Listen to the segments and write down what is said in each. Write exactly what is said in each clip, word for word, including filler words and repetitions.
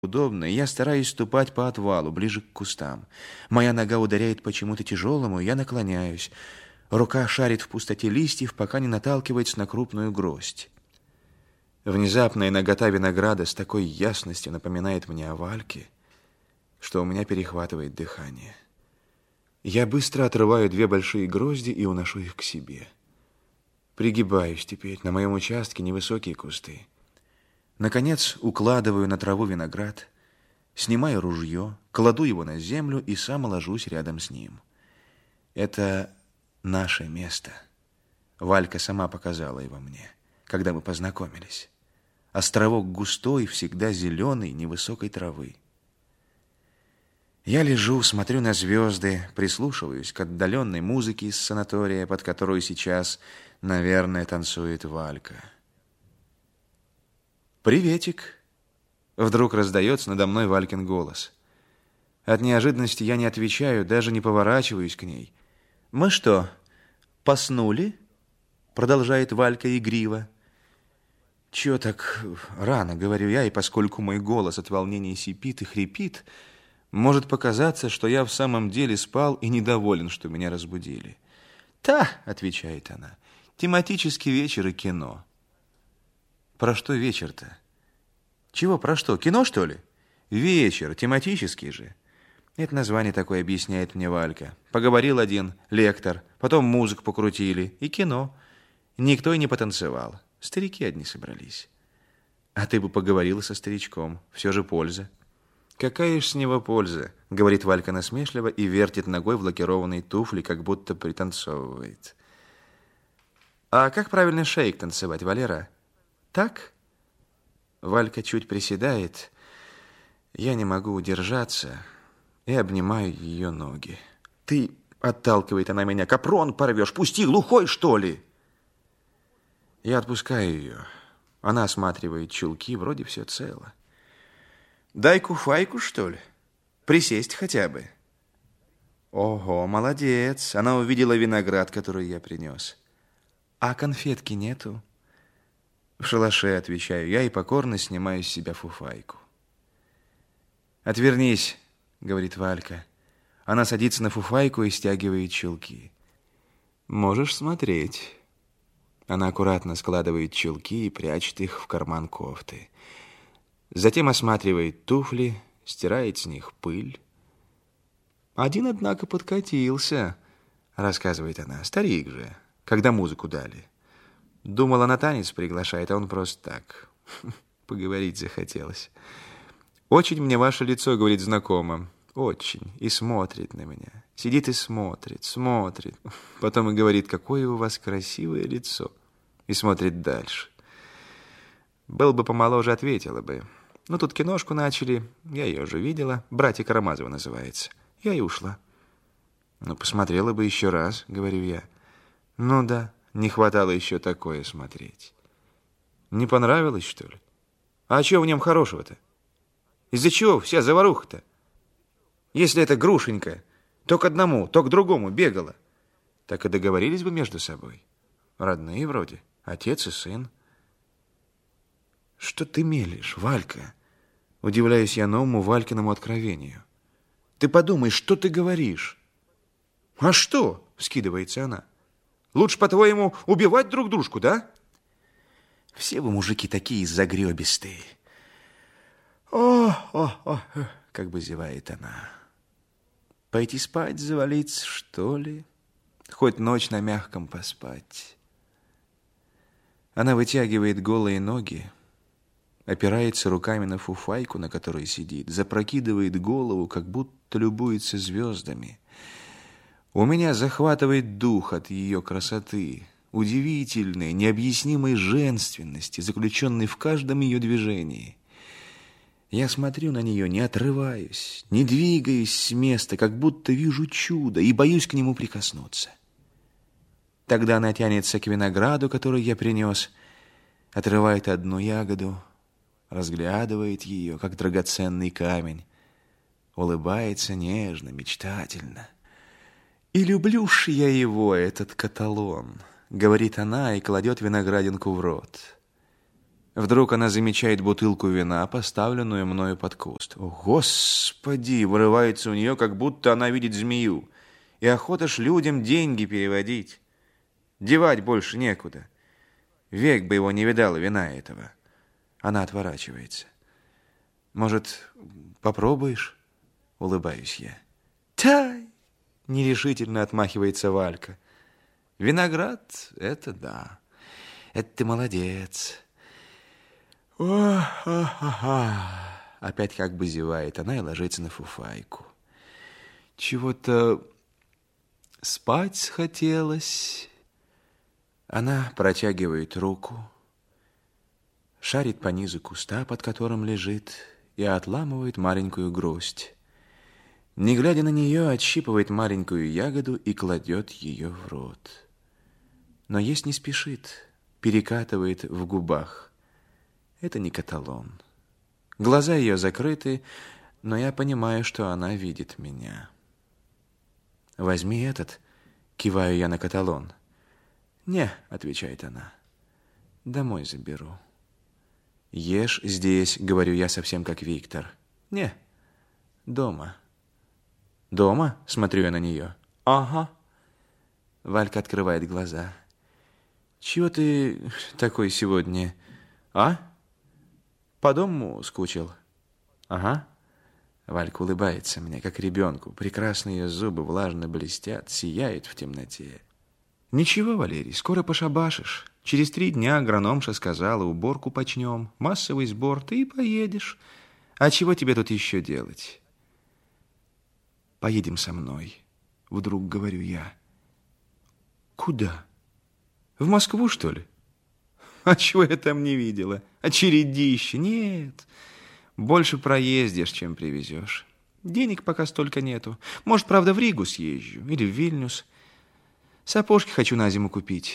удобно, и я стараюсь ступать по отвалу, ближе к кустам. Моя нога ударяет почему-то тяжелому, и я наклоняюсь. Рука шарит в пустоте листьев, пока не наталкивается на крупную гроздь. Внезапная нагота винограда с такой ясностью напоминает мне о Вальке, что у меня перехватывает дыхание. Я быстро отрываю две большие грозди и уношу их к себе. Пригибаюсь теперь, на моем участке невысокие кусты. Наконец укладываю на траву виноград, снимаю ружье, кладу его на землю и сам ложусь рядом с ним. Это наше место. Валька сама показала его мне, когда мы познакомились. Островок густой, всегда зеленой, невысокой травы. Я лежу, смотрю на звезды, прислушиваюсь к отдаленной музыке из санатория, под которую сейчас, наверное, танцует Валька. «Приветик!» Вдруг раздается надо мной Валькин голос. От неожиданности я не отвечаю, даже не поворачиваюсь к ней. «Мы что, поснули?» Продолжает Валька игриво. «Чего так рано?» — говорю я, и поскольку мой голос от волнения сипит и хрипит, может показаться, что я в самом деле спал и недоволен, что меня разбудили. «Та!» — отвечает она. «Тематический вечер и кино». «Про что вечер-то?» «Чего про что? Кино, что ли?» «Вечер, тематический же». Это название такое объясняет мне Валька. Поговорил один лектор, потом музыку покрутили, и кино. Никто и не потанцевал. Старики одни собрались. А ты бы поговорила со старичком. Все же польза. «Какая ж с него польза?» — говорит Валька насмешливо и вертит ногой в лакированной туфли, как будто пританцовывает. «А как правильно шейк танцевать, Валера? Так?» Валька чуть приседает. Я не могу удержаться и обнимаю ее ноги. «Ты...» — отталкивает она меня. «Капрон порвешь! Пусти, глухой, что ли?» Я отпускаю ее. Она осматривает чулки, вроде все цело. «Дай куфайку, что ли? Присесть хотя бы». «Ого, молодец!» Она увидела виноград, который я принес. «А конфетки нету?» «В шалаше», — отвечаю я, и покорно снимаю с себя фуфайку. «Отвернись», — говорит Валька. Она садится на фуфайку и стягивает чулки. «Можешь смотреть». Она аккуратно складывает чулки и прячет их в карман кофты. Затем осматривает туфли, стирает с них пыль. «Один, однако, подкатился», — рассказывает она. «Старик же, когда музыку дали. Думала, на танец приглашает, а он просто так. Поговорить захотелось. Очень мне ваше лицо, говорит, знакомо. Очень. И смотрит на меня. Сидит и смотрит, смотрит. Потом и говорит, какое у вас красивое лицо. И смотрит дальше. Был бы помоложе, ответила бы. Ну, тут киношку начали. Я ее уже видела. «Братья Карамазовы» называется. Я и ушла. Ну, посмотрела бы еще раз, говорю я. Ну да. Не хватало еще такое смотреть. Не понравилось, что ли? А что в нем хорошего-то? Из-за чего вся заваруха-то? Если это Грушенька, то к одному, то к другому бегала. Так и договорились бы между собой. Родные вроде, отец и сын. Что ты мелешь, Валька? Удивляюсь я новому Валькиному откровению. Ты подумай, что ты говоришь? А что? Вскидывается она. Лучше, по-твоему, убивать друг дружку, да? Все вы, мужики, такие загребистые. О, о, о, как бы зевает она. Пойти спать, завалиться, что ли? Хоть ночь на мягком поспать. Она вытягивает голые ноги, опирается руками на фуфайку, на которой сидит, запрокидывает голову, как будто любуется звездами. У меня захватывает дух от ее красоты, удивительной, необъяснимой женственности, заключенной в каждом ее движении. Я смотрю на нее, не отрываюсь, не двигаюсь с места, как будто вижу чудо и боюсь к нему прикоснуться. Тогда она тянется к винограду, который я принес, отрывает одну ягоду, разглядывает ее, как драгоценный камень, улыбается нежно, мечтательно. «И люблю ж я его, этот каталон», — говорит она и кладет виноградинку в рот. Вдруг она замечает бутылку вина, поставленную мною под куст. О, Господи! Вырывается у нее, как будто она видит змею. И охота ж людям деньги переводить. Девать больше некуда. Век бы его не видала вина этого. Она отворачивается. Может, попробуешь? Улыбаюсь я. Тай! Нерешительно отмахивается Валька. Виноград — это да. Это ты молодец. О-ха-ха-ха. Опять как бы зевает она и ложится на фуфайку. Чего-то спать схотелось. Она протягивает руку, шарит по низу куста, под которым лежит, и отламывает маленькую гроздь. Не глядя на нее, отщипывает маленькую ягоду и кладет ее в рот. Но есть не спешит, перекатывает в губах. Это не каталон. Глаза ее закрыты, но я понимаю, что она видит меня. «Возьми этот», — киваю я на каталон. «Не», — отвечает она, — «домой заберу». «Ешь здесь», — говорю я совсем как Виктор. «Не, дома». «Дома?» — смотрю я на нее. «Ага». Валька открывает глаза. «Чего ты такой сегодня, а? По дому скучил?» «Ага». Валька улыбается мне, как ребенку. Прекрасные ее зубы влажно блестят, сияют в темноте. «Ничего, Валерий, скоро пошабашишь. Через три дня агрономша сказала, уборку почнем, массовый сбор, ты и поедешь. А чего тебе тут еще делать?» «Поедем со мной», — вдруг говорю я. «Куда? В Москву, что ли? А чего я там не видела? Очередище? Нет, больше проездишь, чем привезешь. Денег пока столько нету. Может, правда, в Ригу съезжу или в Вильнюс. Сапожки хочу на зиму купить.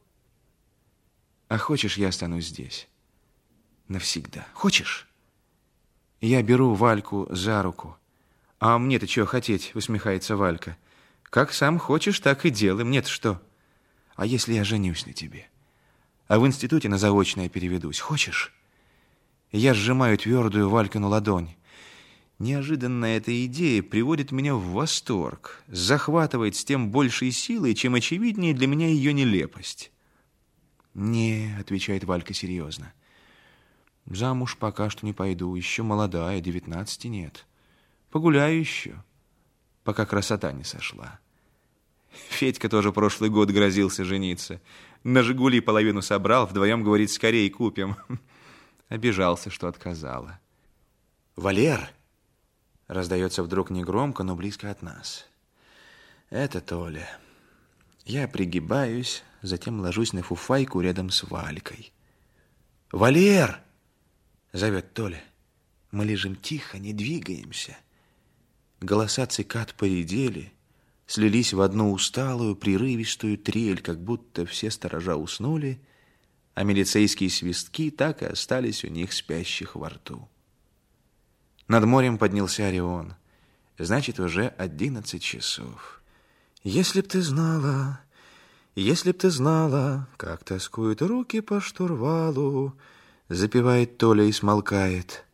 А хочешь, я останусь здесь? Навсегда. Хочешь?» Я беру Вальку за руку. «А мне-то чего хотеть?» — усмехается Валька. «Как сам хочешь, так и делай. Мне-то что? А если я женюсь на тебе? А в институте на заочное переведусь. Хочешь?» Я сжимаю твердую Валькину ладонь. Неожиданная эта идея приводит меня в восторг, захватывает с тем большей силой, чем очевиднее для меня ее нелепость. «Не», — отвечает Валька серьезно, — «замуж пока что не пойду, еще молодая, девятнадцати нет. Погуляю еще, пока красота не сошла». Федька тоже прошлый год грозился жениться. На «Жигули» половину собрал, вдвоем, говорит, скорее купим. Обижался, что отказала. «Валер!» Раздается вдруг негромко, но близко от нас. Это Толя. Я пригибаюсь, затем ложусь на фуфайку рядом с Валькой. «Валер!» Зовет Толя. Мы лежим тихо, не двигаемся. Голоса цикад поредели, слились в одну усталую, прерывистую трель, как будто все сторожа уснули, а милицейские свистки так и остались у них спящих во рту. Над морем поднялся Орион. Значит, уже одиннадцать часов. «Если б ты знала, если б ты знала, как тоскуют руки по штурвалу», запевает Толя и смолкает.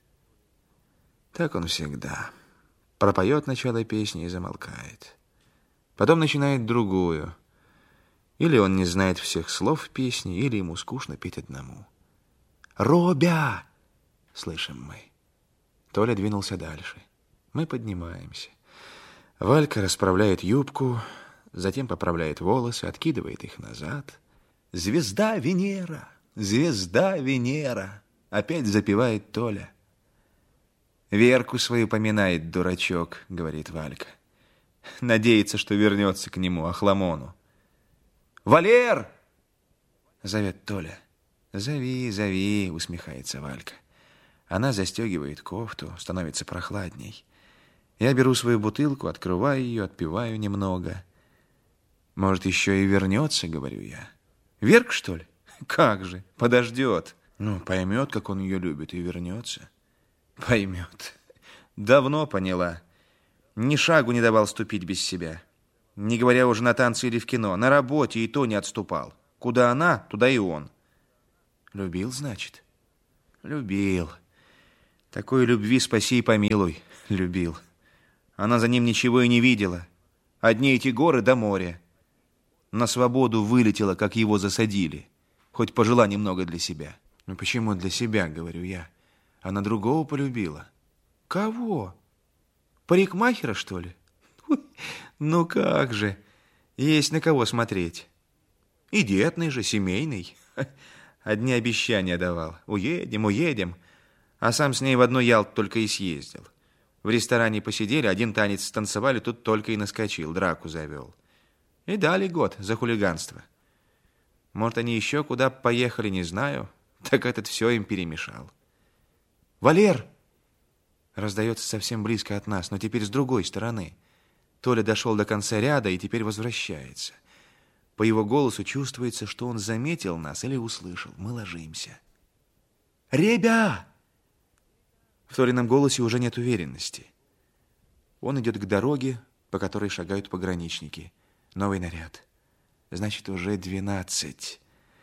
Так он всегда. Пропоет начало песни и замолкает. Потом начинает другую. Или он не знает всех слов песни, или ему скучно петь одному. «Робя!» — слышим мы. Толя двинулся дальше. Мы поднимаемся. Валька расправляет юбку, затем поправляет волосы, откидывает их назад. «Звезда Венера! Звезда Венера!» Опять запевает Толя. «Верку свою поминает, дурачок», — говорит Валька. Надеется, что вернется к нему, Ахламону. «Валер!» — зовет Толя. «Зови, зови», — усмехается Валька. Она застегивает кофту, становится прохладней. Я беру свою бутылку, открываю ее, отпиваю немного. «Может, еще и вернется», — говорю я. «Верк, что ли? Как же, подождет. Ну, поймет, как он ее любит, и вернется». «Поймет. Давно поняла. Ни шагу не давал ступить без себя. Не говоря уже на танцы или в кино. На работе и то не отступал. Куда она, туда и он». «Любил, значит?» Любил. Такой любви спаси и помилуй. Любил. Она за ним ничего и не видела. Одни эти горы до моря. На свободу вылетела, как его засадили. Хоть пожила немного для себя. Ну почему для себя, говорю я? Она другого полюбила. Кого? Парикмахера, что ли? Ну как же. Есть на кого смотреть. И детный же, семейный. Одни обещания давал. Уедем, уедем. А сам с ней в одну Ялту только и съездил. В ресторане посидели, один танец станцевали, тут только и наскочил, драку завел. И дали год за хулиганство. Может, они еще куда поехали, не знаю. Так этот все им перемешал. «Валер!» Раздается совсем близко от нас, но теперь с другой стороны. Толя дошел до конца ряда и теперь возвращается. По его голосу чувствуется, что он заметил нас или услышал. Мы ложимся. «Ребя!» В Толином голосе уже нет уверенности. Он идет к дороге, по которой шагают пограничники. Новый наряд. Значит, уже двенадцать.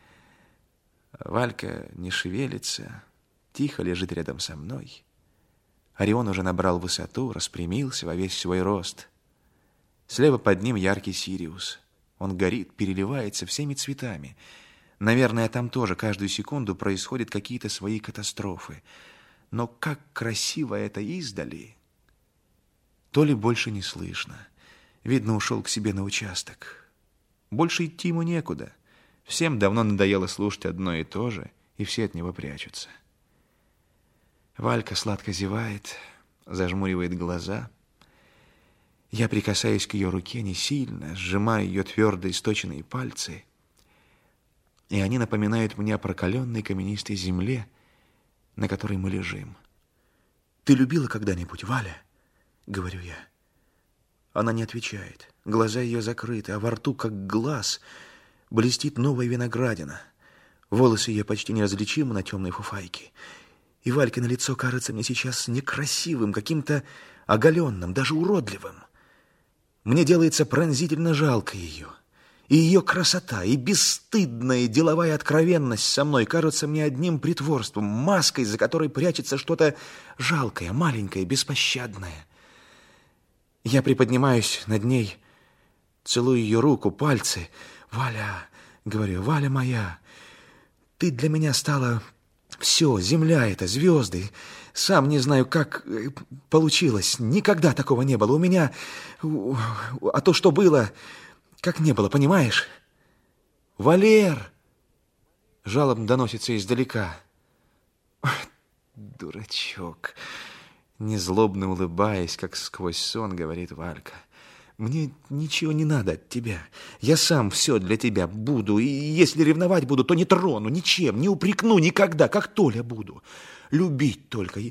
Валька не шевелится, тихо лежит рядом со мной. Орион уже набрал высоту, распрямился во весь свой рост. Слева под ним яркий Сириус. Он горит, переливается всеми цветами. Наверное, там тоже каждую секунду происходят какие-то свои катастрофы. Но как красиво это издали! То ли больше не слышно. Видно, ушел к себе на участок. Больше идти ему некуда. Всем давно надоело слушать одно и то же, и все от него прячутся. Валька сладко зевает, зажмуривает глаза. Я прикасаюсь к ее руке не сильно, сжимаю ее твердые сточенные пальцы, и они напоминают мне о прокаленной каменистой земле, на которой мы лежим. «Ты любила когда-нибудь, Валя?» — говорю я. Она не отвечает. Глаза ее закрыты, а во рту, как глаз, блестит новая виноградина. Волосы ее почти неразличимы на темной фуфайке. И Валькино лицо кажется мне сейчас некрасивым, каким-то оголенным, даже уродливым. Мне делается пронзительно жалко ее. И ее красота, и бесстыдная деловая откровенность со мной кажутся мне одним притворством, маской, за которой прячется что-то жалкое, маленькое, беспощадное. Я приподнимаюсь над ней, целую ее руку, пальцы. «Валя, — говорю, — Валя моя, ты для меня стала все, земля эта, звезды. Сам не знаю, как получилось. Никогда такого не было. У меня... А то, что было, как не было, понимаешь? Валер!» Жалобно доносится издалека. «Дурачок!» Незлобно улыбаясь, как сквозь сон, говорит Валька. «Мне ничего не надо от тебя. Я сам все для тебя буду. И если ревновать буду, то не трону ничем, не упрекну никогда, как Толя буду. Любить только».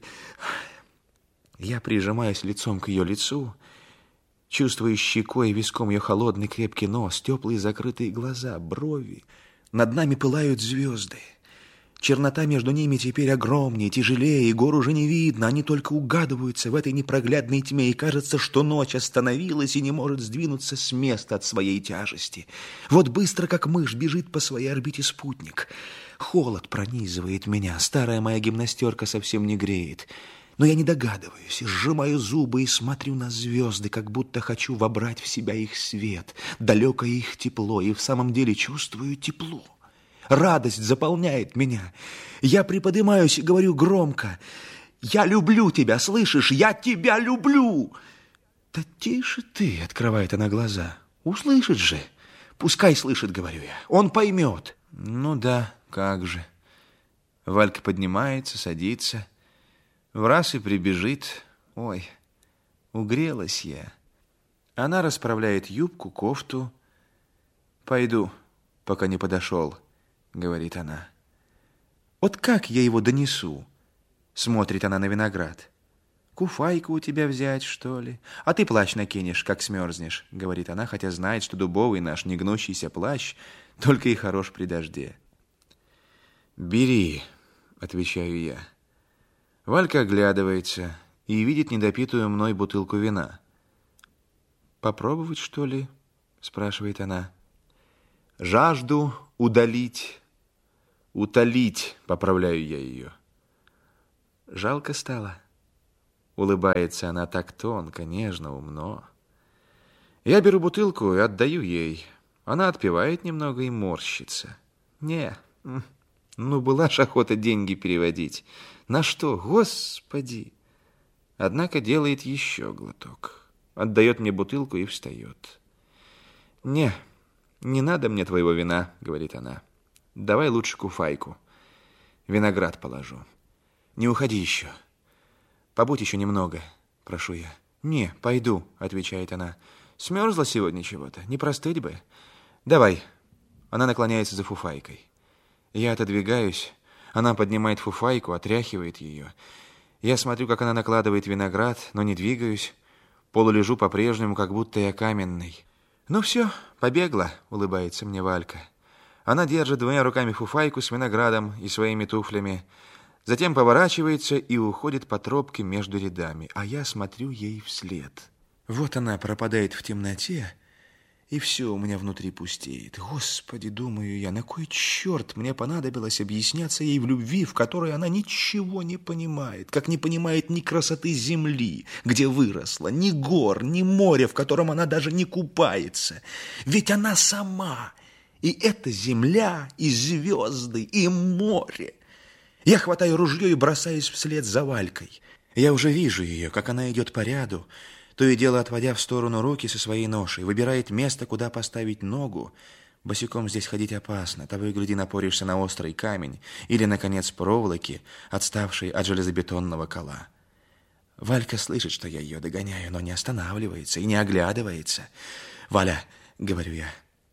Я прижимаюсь лицом к ее лицу, чувствую щекой и виском ее холодный крепкий нос, теплые закрытые глаза, брови. Над нами пылают звезды. Чернота между ними теперь огромнее, тяжелее, и гор уже не видно. Они только угадываются в этой непроглядной тьме, и кажется, что ночь остановилась и не может сдвинуться с места от своей тяжести. Вот быстро, как мышь, бежит по своей орбите спутник. Холод пронизывает меня, старая моя гимнастерка совсем не греет. Но я не догадываюсь, сжимаю зубы и смотрю на звезды, как будто хочу вобрать в себя их свет, далекое их тепло, и в самом деле чувствую тепло. Радость заполняет меня. Я приподнимаюсь и говорю громко: «Я люблю тебя, слышишь? Я тебя люблю!» «Да тише ты!» — открывает она глаза. «Услышит же!» «Пускай слышит, — говорю я, — он поймет!» «Ну да, как же!» Валька поднимается, садится, враз и прибежит. Ой, угрелась я. Она расправляет юбку, кофту. «Пойду, пока не подошел», — говорит она. «Вот как я его донесу?» Смотрит она на виноград. «Куфайку у тебя взять, что ли? А ты плащ накинешь, как смерзнешь», — говорит она, хотя знает, что дубовый наш негнущийся плащ только и хорош при дожде. «Бери», — отвечаю я. Валька оглядывается и видит недопитую мной бутылку вина. «Попробовать, что ли?» — спрашивает она. «Жажду удалить, утолить», — поправляю я ее. Жалко стало. Улыбается она так тонко, нежно, умно. Я беру бутылку и отдаю ей. Она отпивает немного и морщится. Не, ну была ж охота деньги переводить. На что, Господи! Однако делает еще глоток. Отдает мне бутылку и встает. Не, не надо мне твоего вина, говорит она. Давай лучше куфайку. Виноград положу. Не уходи еще. Побудь еще немного, прошу я. Не, пойду, отвечает она. Смерзла сегодня чего-то, не простыть бы. Давай. Она наклоняется за фуфайкой. Я отодвигаюсь. Она поднимает фуфайку, отряхивает ее. Я смотрю, как она накладывает виноград, но не двигаюсь. Полулежу по-прежнему, как будто я каменный. Ну все, побегла, улыбается мне Валька. Она держит двумя руками фуфайку с виноградом и своими туфлями. Затем поворачивается и уходит по тропке между рядами, а я смотрю ей вслед. Вот она пропадает в темноте, и все у меня внутри пустеет. Господи, думаю я, на кой черт мне понадобилось объясняться ей в любви, в которой она ничего не понимает, как не понимает ни красоты земли, где выросла, ни гор, ни моря, в котором она даже не купается. Ведь она сама, и это земля, и звезды, и море. Я хватаю ружье и бросаюсь вслед за Валькой. Я уже вижу ее, как она идет по ряду, то и дело отводя в сторону руки со своей ношей, выбирает место, куда поставить ногу. Босиком здесь ходить опасно, того и гляди напоришься на острый камень или, наконец, проволоки, отставшей от железобетонного кола. Валька слышит, что я ее догоняю, но не останавливается и не оглядывается. «Валя», — говорю я.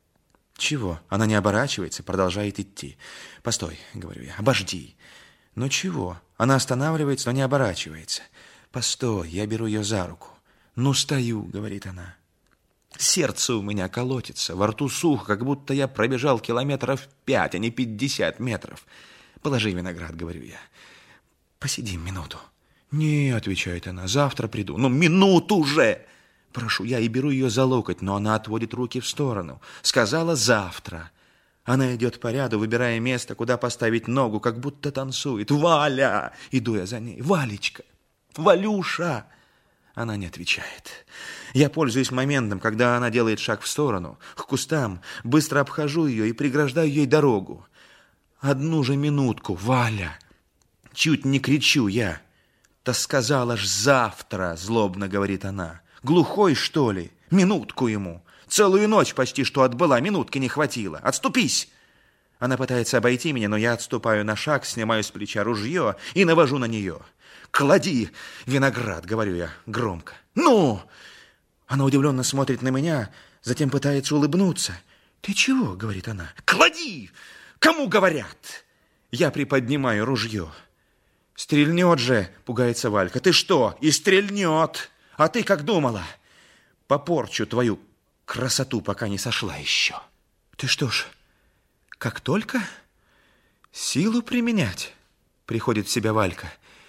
«Чего?» Она не оборачивается, продолжает идти. «Постой», — говорю я, — «обожди». «Ну чего?» Она останавливается, но не оборачивается. «Постой», я беру ее за руку. «Ну, стою», — говорит она. Сердце у меня колотится, во рту сухо, как будто я пробежал километров пять, а не пятьдесят метров. «Положи виноград», — говорю я. «Посидим минуту». «Не», — отвечает она, — «завтра приду». «Ну, минуту же!» Прошу я и беру ее за локоть, но она отводит руки в сторону. Сказала «завтра». Она идет по ряду, выбирая место, куда поставить ногу, как будто танцует. «Валя!» Иду я за ней. «Валечка! Валюша!» Она не отвечает. Я пользуюсь моментом, когда она делает шаг в сторону, к кустам, быстро обхожу ее и преграждаю ей дорогу. «Одну же минутку, Валя!» Чуть не кричу я. «Да сказала ж завтра!» — злобно говорит она. «Глухой, что ли? Минутку ему! Целую ночь почти что отбыла, минутки не хватило! Отступись!» Она пытается обойти меня, но я отступаю на шаг, снимаю с плеча ружье и навожу на нее. «Клади виноград», — говорю я громко. «Ну!» Она удивленно смотрит на меня, затем пытается улыбнуться. «Ты чего?» — говорит она. «Клади! Кому говорят?» Я приподнимаю ружье. «Стрельнет же!» — пугается Валька. «Ты что? И стрельнет! А ты как думала? Попорчу твою красоту, пока не сошла еще». «Ты что ж, как только силу применять?» — приходит в себя Валька.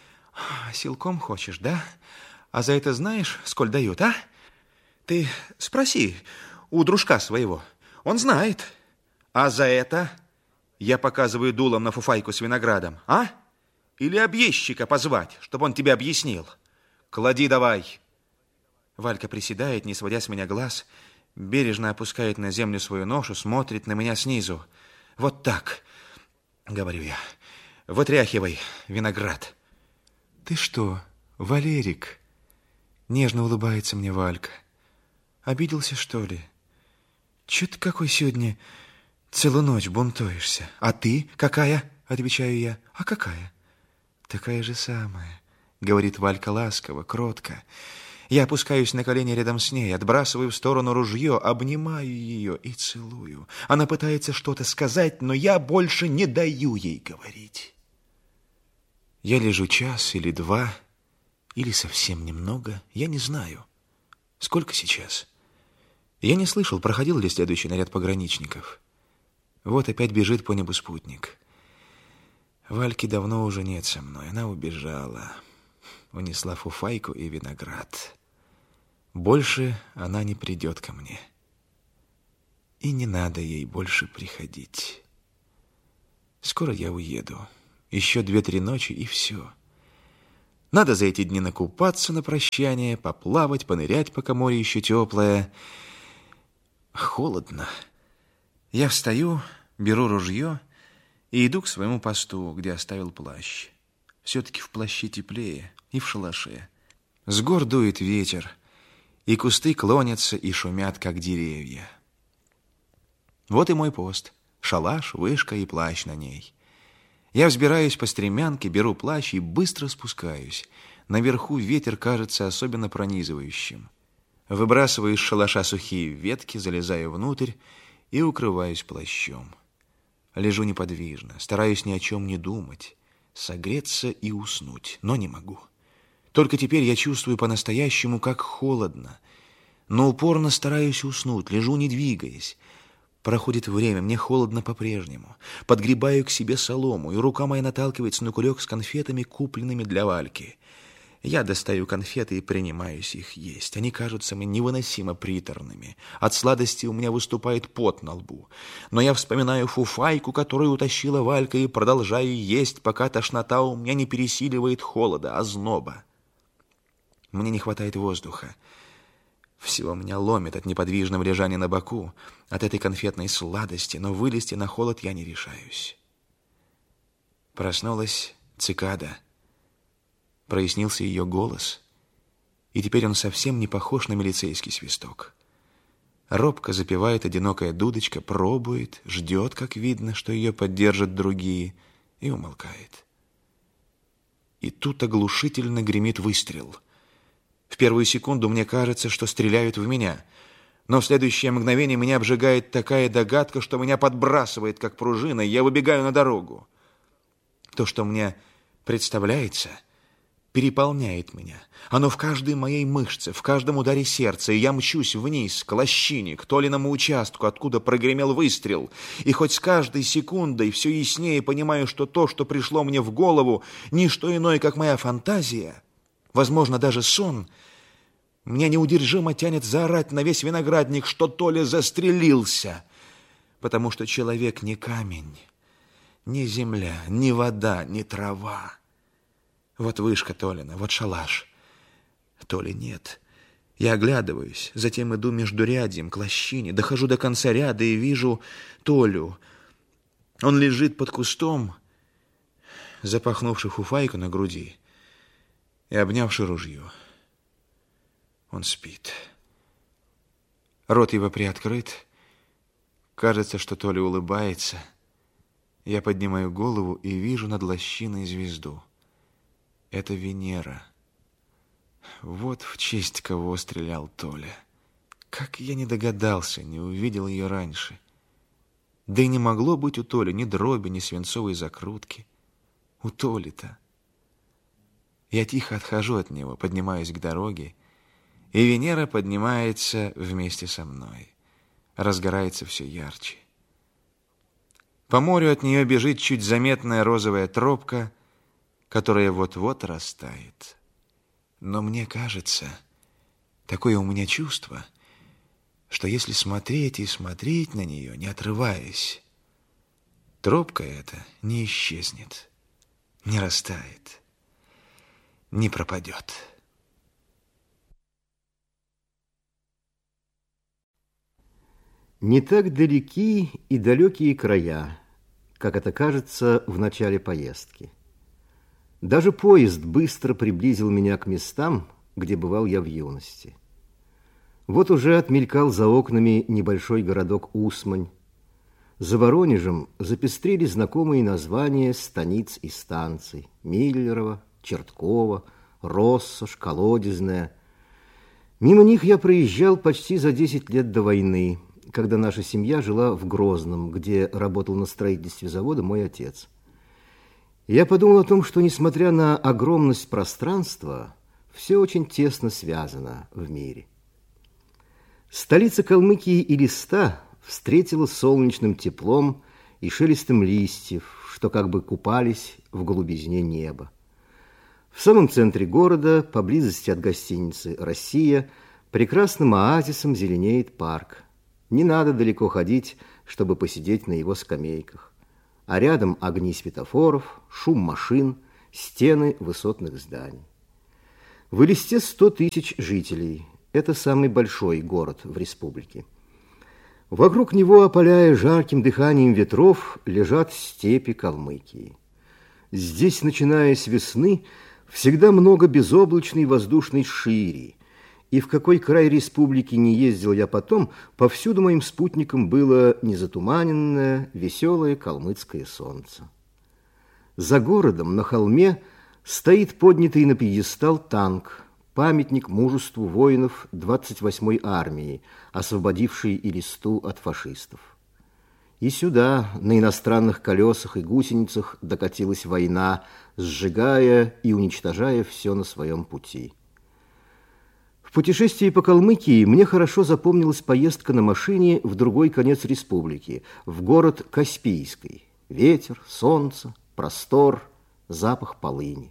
«Силком хочешь, да? А за это знаешь, сколь дают, а? Ты спроси у дружка своего, он знает. А за это...» Я показываю дулом на фуфайку с виноградом. «А? Или объездчика позвать, чтобы он тебе объяснил? Клади давай». Валька приседает, не сводя с меня глаз, бережно опускает на землю свою ношу, смотрит на меня снизу. «Вот так», — говорю я, — «вытряхивай виноград». «Ты что, Валерик?» Нежно улыбается мне Валька. «Обиделся, что ли? Чё ты какой сегодня целую ночь бунтуешься? А ты какая?» — отвечаю я. «А какая?» «Такая же самая», — говорит Валька ласково, кротко. Я опускаюсь на колени рядом с ней, отбрасываю в сторону ружье, обнимаю ее и целую. Она пытается что-то сказать, но я больше не даю ей говорить. Я лежу час или два, или совсем немного, я не знаю. Сколько сейчас? Я не слышал, проходил ли следующий наряд пограничников. Вот опять бежит по небу спутник. Вальки давно уже нет со мной, она убежала. Унесла фуфайку и виноград. Больше она не придет ко мне. И не надо ей больше приходить. Скоро я уеду. Еще две-три ночи, и все. Надо за эти дни накупаться на прощание, поплавать, понырять, пока море еще теплое. Холодно. Я встаю, беру ружье и иду к своему посту, где оставил плащ. Все-таки в плаще теплее и в шалаше. С гор дует ветер, и кусты клонятся и шумят, как деревья. Вот и мой пост. Шалаш, вышка и плащ на ней. Я взбираюсь по стремянке, беру плащ и быстро спускаюсь. Наверху ветер кажется особенно пронизывающим. Выбрасываю из шалаша сухие ветки, залезаю внутрь и укрываюсь плащом. Лежу неподвижно, стараюсь ни о чем не думать, согреться и уснуть, но не могу. Только теперь я чувствую по-настоящему, как холодно, но упорно стараюсь уснуть, лежу не двигаясь. Проходит время, мне холодно по-прежнему. Подгребаю к себе солому, и рука моя наталкивается на кулек с конфетами, купленными для Вальки. Я достаю конфеты и принимаюсь их есть. Они кажутся мне невыносимо приторными. От сладости у меня выступает пот на лбу. Но я вспоминаю фуфайку, которую утащила Валька, и продолжаю есть, пока тошнота у меня не пересиливает холода, озноба. Мне не хватает воздуха. Всего меня ломит от неподвижного лежания на боку, от этой конфетной сладости, но вылезти на холод я не решаюсь. Проснулась цикада. Прояснился ее голос, и теперь он совсем не похож на милицейский свисток. Робко запевает одинокая дудочка, пробует, ждет, как видно, что ее поддержат другие, и умолкает. И тут оглушительно гремит выстрел. В первую секунду мне кажется, что стреляют в меня, но в следующее мгновение меня обжигает такая догадка, что меня подбрасывает, как пружина, и я выбегаю на дорогу. То, что мне представляется, переполняет меня. Оно в каждой моей мышце, в каждом ударе сердца, и я мчусь вниз, к лощине, к Толиному участку, откуда прогремел выстрел. И хоть с каждой секундой все яснее понимаю, что то, что пришло мне в голову, не что иное, как моя фантазия, возможно, даже сон, меня неудержимо тянет заорать на весь виноградник, что Толя застрелился, потому что человек не камень, не земля, не вода, не трава. Вот вышка Толина, вот шалаш. Толи нет. Я оглядываюсь, затем иду между рядьем к лощине, дохожу до конца ряда и вижу Толю. Он лежит под кустом, запахнувший фуфайку на груди и обнявший ружье. Он спит. Рот его приоткрыт. Кажется, что Толя улыбается. Я поднимаю голову и вижу над лощиной звезду. Это Венера. Вот в честь кого стрелял Толя. Как я не догадался, не увидел ее раньше. Да и не могло быть у Толи ни дроби, ни свинцовой закрутки. У Толи-то. Я тихо отхожу от него, поднимаюсь к дороге, и Венера поднимается вместе со мной. Разгорается все ярче. По морю от нее бежит чуть заметная розовая тропка, которая вот-вот растает. Но мне кажется, такое у меня чувство, что если смотреть и смотреть на нее, не отрываясь, тропка эта не исчезнет, не растает, не пропадет. Не так далеки и далекие края, как это кажется в начале поездки. Даже поезд быстро приблизил меня к местам, где бывал я в юности. Вот уже отмелькал за окнами небольшой городок Усмань. За Воронежем запестрили знакомые названия станиц и станций: Миллерово, Черткова, Россошь, Колодезная. Мимо них я проезжал почти за десять лет до войны, когда наша семья жила в Грозном, где работал на строительстве завода мой отец. Я подумал о том, что, несмотря на огромность пространства, все очень тесно связано в мире. Столица Калмыкии Элиста встретила солнечным теплом и шелестом листьев, что как бы купались в голубизне неба. В самом центре города, поблизости от гостиницы «Россия», прекрасным оазисом зеленеет парк. Не надо далеко ходить, чтобы посидеть на его скамейках. А рядом огни светофоров, шум машин, стены высотных зданий. В Элисте сто тысяч жителей. Это самый большой город в республике. Вокруг него, опаляя жарким дыханием ветров, лежат степи Калмыкии. Здесь, начиная с весны, всегда много безоблачной воздушной шири, и в какой край республики не ездил я потом, повсюду моим спутником было незатуманенное, веселое калмыцкое солнце. За городом на холме стоит поднятый на пьедестал танк, памятник мужеству воинов двадцать восьмой армии, освободившей Элисту от фашистов. И сюда, на иностранных колесах и гусеницах, докатилась война, сжигая и уничтожая все на своем пути. В путешествии по Калмыкии мне хорошо запомнилась поездка на машине в другой конец республики, в город Каспийский. Ветер, солнце, простор, запах полыни.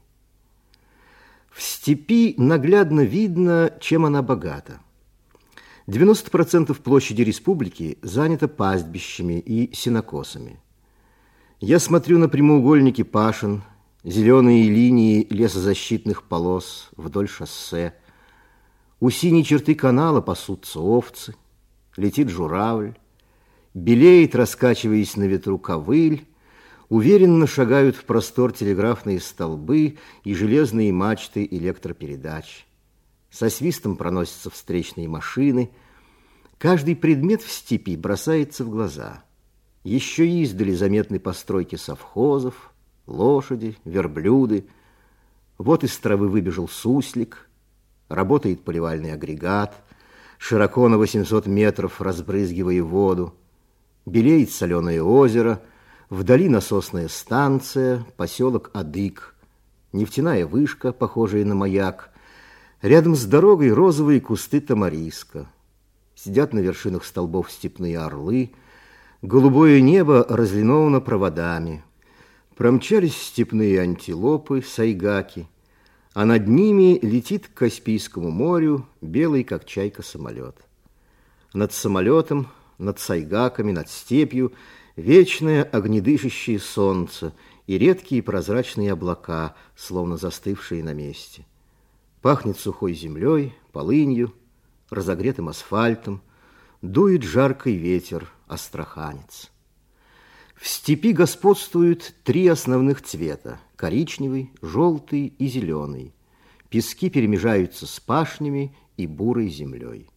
В степи наглядно видно, чем она богата. девяносто процентов площади республики занято пастбищами и сенокосами. Я смотрю на прямоугольники пашин, зеленые линии лесозащитных полос вдоль шоссе. У синей черты канала пасутся овцы, летит журавль, белеет, раскачиваясь на ветру, ковыль, уверенно шагают в простор телеграфные столбы и железные мачты электропередач. Со свистом проносятся встречные машины. Каждый предмет в степи бросается в глаза. Еще издали заметны постройки совхозов, лошади, верблюды. Вот из травы выбежал суслик, работает поливальный агрегат, широко на восемьсот метров разбрызгивая воду. Белеет соленое озеро, вдали насосная станция, поселок Адык, нефтяная вышка, похожая на маяк. Рядом с дорогой розовые кусты тамариска. Сидят на вершинах столбов степные орлы. Голубое небо разлиновано проводами. Промчались степные антилопы, сайгаки, а над ними летит к Каспийскому морю белый, как чайка, самолет. Над самолетом, над сайгаками, над степью вечное огнедышащее солнце и редкие прозрачные облака, словно застывшие на месте. Пахнет сухой землей, полынью, разогретым асфальтом, дует жаркий ветер, астраханец. В степи господствуют три основных цвета – коричневый, желтый и зеленый. Пески перемежаются с пашнями и бурой землей.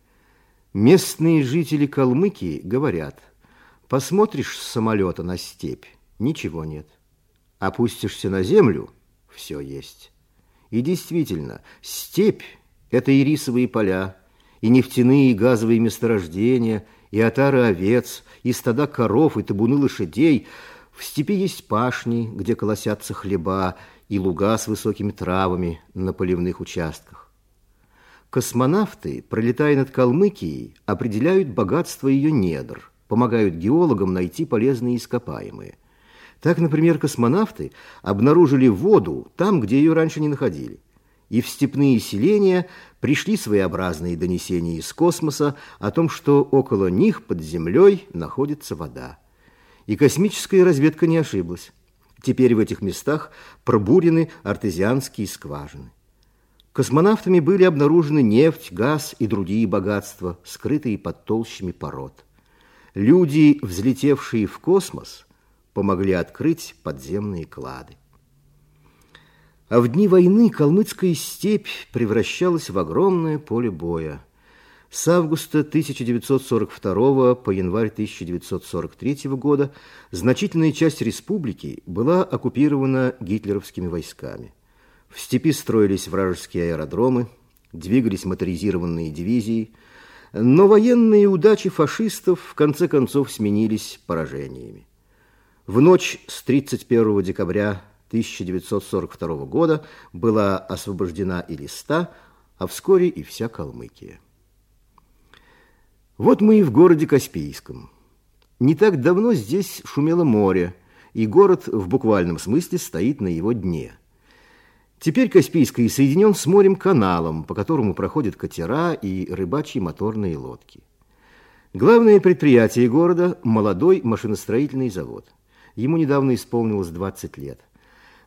Местные жители Калмыкии говорят: посмотришь с самолета на степь – ничего нет. Опустишься на землю – все есть. И действительно, степь – это и рисовые поля, и нефтяные и газовые месторождения, и отары овец, и стада коров, и табуны лошадей. В степи есть пашни, где колосятся хлеба, и луга с высокими травами на поливных участках. Космонавты, пролетая над Калмыкией, определяют богатство ее недр, помогают геологам найти полезные ископаемые. Так, например, космонавты обнаружили воду там, где ее раньше не находили. И в степные селения пришли своеобразные донесения из космоса о том, что около них под землей находится вода. И космическая разведка не ошиблась. Теперь в этих местах пробурены артезианские скважины. Космонавтами были обнаружены нефть, газ и другие богатства, скрытые под толщами пород. Люди, взлетевшие в космос, помогли открыть подземные клады. А в дни войны калмыцкая степь превращалась в огромное поле боя. С августа тысяча девятьсот сорок второго по январь тысяча девятьсот сорок третьего года значительная часть республики была оккупирована гитлеровскими войсками. В степи строились вражеские аэродромы, двигались моторизированные дивизии, но военные удачи фашистов в конце концов сменились поражениями. В ночь с тридцать первого декабря тысяча девятьсот сорок второго года была освобождена Элиста, а вскоре и вся Калмыкия. Вот мы и в городе Каспийском. Не так давно здесь шумело море, и город в буквальном смысле стоит на его дне. Теперь Каспийский соединен с морем каналом, по которому проходят катера и рыбачьи моторные лодки. Главное предприятие города – молодой машиностроительный завод. Ему недавно исполнилось двадцать лет.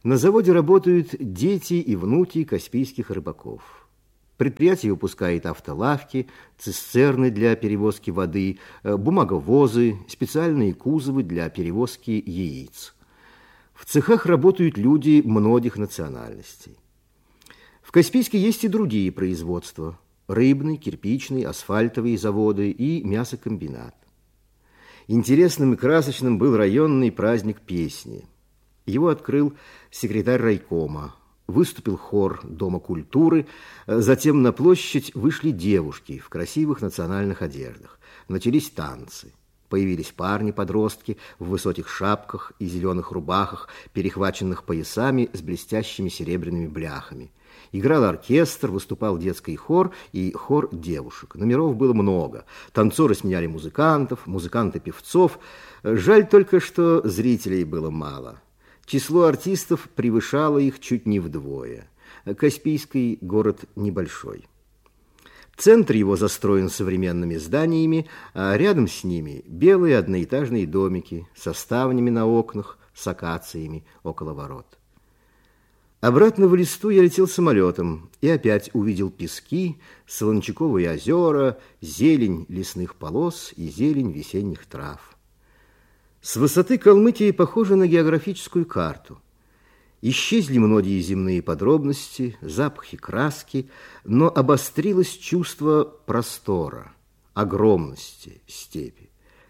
На заводе работают дети и внуки каспийских рыбаков. Предприятие выпускает автолавки, цистерны для перевозки воды, бумаговозы, специальные кузовы для перевозки яиц. В цехах работают люди многих национальностей. В Каспийске есть и другие производства: рыбный, кирпичный, асфальтовые заводы и мясокомбинат. Интересным и красочным был районный праздник песни. Его открыл секретарь райкома. Выступил хор Дома культуры, затем на площадь вышли девушки в красивых национальных одеждах. Начались танцы. Появились парни-подростки в высоких шапках и зеленых рубахах, перехваченных поясами с блестящими серебряными бляхами. Играл оркестр, выступал детский хор и хор девушек. Номеров было много. Танцоры сменяли музыкантов, музыканты певцов. Жаль только, что зрителей было мало. Число артистов превышало их чуть не вдвое. Каспийский город небольшой. Центр его застроен современными зданиями, а рядом с ними белые одноэтажные домики со ставнями на окнах, с акациями около ворот. Обратно в Элисту я летел самолетом и опять увидел пески, солончаковые озера, зелень лесных полос и зелень весенних трав. С высоты Калмыкия похожа на географическую карту. Исчезли многие земные подробности, запахи, краски, но обострилось чувство простора, огромности степи.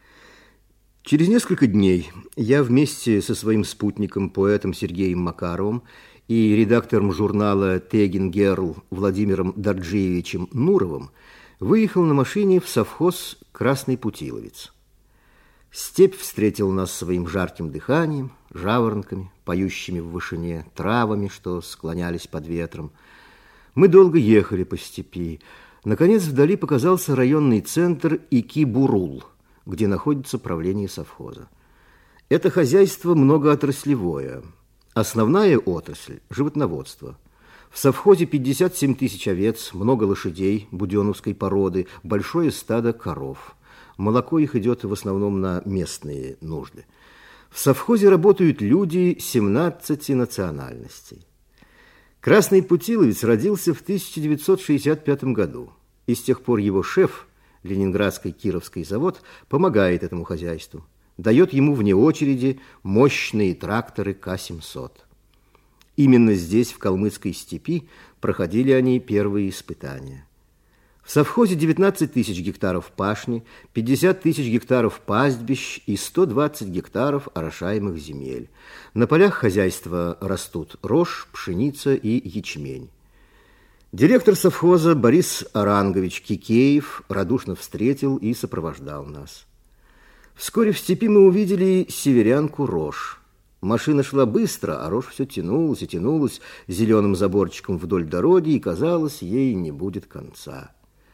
Через несколько дней я вместе со своим спутником, поэтом Сергеем Макаровым и редактором журнала «Тегин Герл» Владимиром Дарджиевичем Нуровым выехал на машине в совхоз «Красный Путиловец». Степь встретила нас своим жарким дыханием, жаворонками, поющими в вышине, травами, что склонялись под ветром. Мы долго ехали по степи. Наконец вдали показался районный центр Ики-Бурул, где находится правление совхоза. Это хозяйство многоотраслевое. Основная отрасль – животноводство. В совхозе пятьдесят семь тысяч овец, много лошадей буденовской породы, большое стадо коров. Молоко их идет в основном на местные нужды. В совхозе работают люди семнадцати национальностей. Красный Путиловец родился в тысяча девятьсот шестьдесят пятом году. И с тех пор его шеф, Ленинградский Кировский завод, помогает этому хозяйству. Дает ему вне очереди мощные тракторы К семьсот. Именно здесь, в калмыцкой степи, проходили они первые испытания. В совхозе девятнадцать тысяч гектаров пашни, пятьдесят тысяч гектаров пастбищ и сто двадцать гектаров орошаемых земель. На полях хозяйства растут рожь, пшеница и ячмень. Директор совхоза Борис Арангович Кикеев радушно встретил и сопровождал нас. Вскоре в степи мы увидели северянку рожь. Машина шла быстро, а рожь все тянулась и тянулась зеленым заборчиком вдоль дороги, и, казалось, ей не будет конца.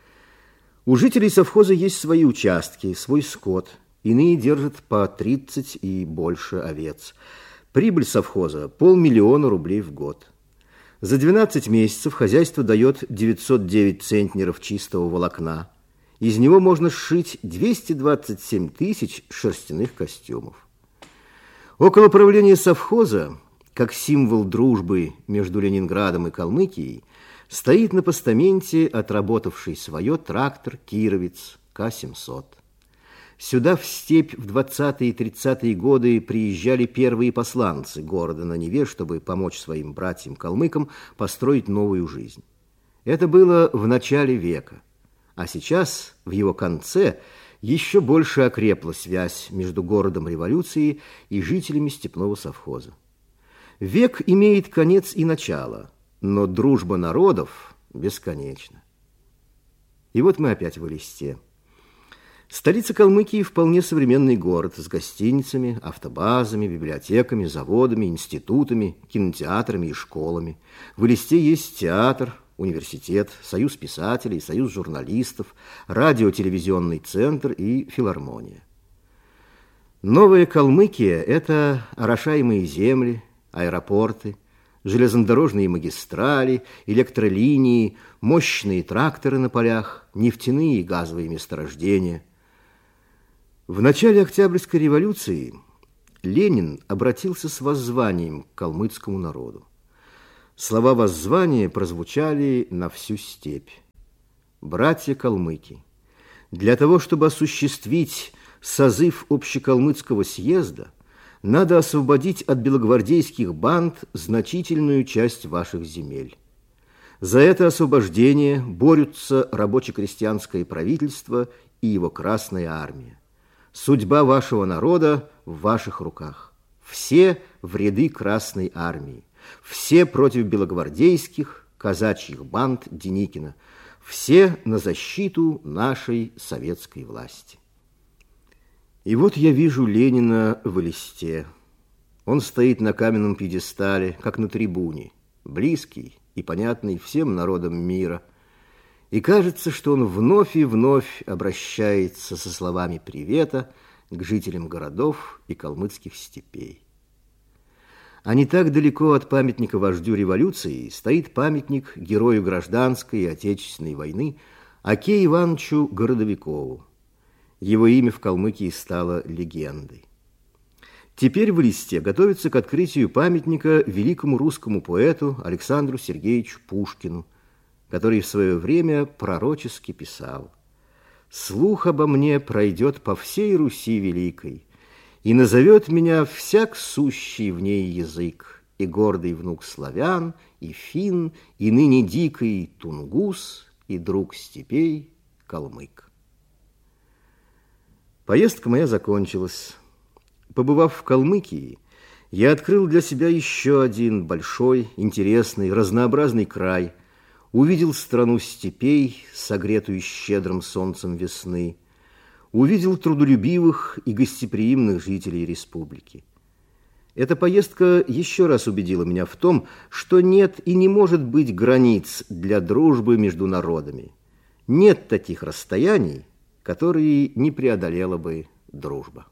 У жителей совхоза есть свои участки, свой скот. Иные держат по тридцать и больше овец. Прибыль совхоза – полмиллиона рублей в год. За двенадцать месяцев хозяйство дает девятьсот девять центнеров чистого волокна. Из него можно сшить двести двадцать семь тысяч шерстяных костюмов. Около правления совхоза, как символ дружбы между Ленинградом и Калмыкией, стоит на постаменте отработавший свое трактор «Кировец» К семьсот. Сюда в степь в двадцатые и тридцатые годы приезжали первые посланцы города на Неве, чтобы помочь своим братьям-калмыкам построить новую жизнь. Это было в начале века, а сейчас, в его конце, еще больше окрепла связь между городом революции и жителями степного совхоза. Век имеет конец и начало, но дружба народов бесконечна. И вот мы опять в Элисте. Столица Калмыкии вполне современный город с гостиницами, автобазами, библиотеками, заводами, институтами, кинотеатрами и школами. В Элисте есть театр, университет, союз писателей, союз журналистов, радио-телевизионный центр и филармония. Новая Калмыкия – это орошаемые земли, аэропорты, железнодорожные магистрали, электролинии, мощные тракторы на полях, нефтяные и газовые месторождения. В начале Октябрьской революции Ленин обратился с воззванием к калмыцкому народу. Слова воззвания прозвучали на всю степь. Братья-калмыки, для того, чтобы осуществить созыв общекалмыцкого съезда, надо освободить от белогвардейских банд значительную часть ваших земель. За это освобождение борются рабоче-крестьянское правительство и его Красная армия. Судьба вашего народа в ваших руках. Все в ряды Красной армии. Все против белогвардейских, казачьих банд Деникина. Все на защиту нашей советской власти. И вот я вижу Ленина в Элисте. Он стоит на каменном пьедестале, как на трибуне, близкий и понятный всем народам мира. И кажется, что он вновь и вновь обращается со словами привета к жителям городов и калмыцких степей. А не так далеко от памятника вождю революции стоит памятник герою гражданской и отечественной войны Оке Ивановичу Городовикову. Его имя в Калмыкии стало легендой. Теперь в Элисте готовится к открытию памятника великому русскому поэту Александру Сергеевичу Пушкину, который в свое время пророчески писал: «Слух обо мне пройдет по всей Руси великой, и назовет меня всяк сущий в ней язык, и гордый внук славян, и фин, и ныне дикий тунгус, и друг степей калмык». Поездка моя закончилась. Побывав в Калмыкии, я открыл для себя еще один большой, интересный, разнообразный край, увидел страну степей, согретую щедрым солнцем весны, увидел трудолюбивых и гостеприимных жителей республики. Эта поездка еще раз убедила меня в том, что нет и не может быть границ для дружбы между народами. Нет таких расстояний, которые не преодолела бы дружба.